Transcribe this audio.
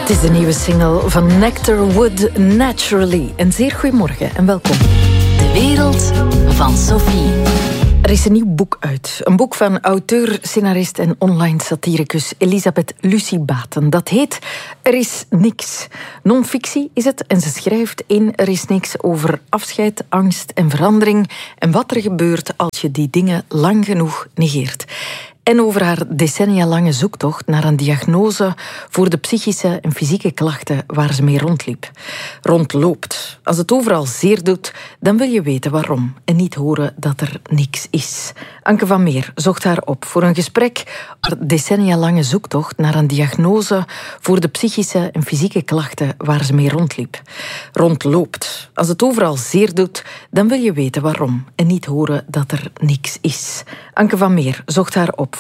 Het is de nieuwe single van Nectar Wood, Naturally. Een zeer goedemorgen en welkom. De wereld van Sophie. Er is een nieuw boek uit. Een boek van auteur, scenarist en online satiricus Elisabeth Lucie Baten. Dat heet Er is niks. Non-fictie is het en ze schrijft in Er is niks over afscheid, angst en verandering en wat er gebeurt als je die dingen lang genoeg negeert. En over haar decennia-lange zoektocht naar een diagnose voor de psychische en fysieke klachten waar ze mee rondloopt. Als het overal zeer doet, dan wil je weten waarom en niet horen dat er niks is. Anke van Meer zocht haar op voor een gesprek over haar decennia-lange zoektocht naar een diagnose voor de psychische en fysieke klachten waar ze mee rondloopt. Als het overal zeer doet, dan wil je weten waarom en niet horen dat er niks is. Anke van Meer zocht haar op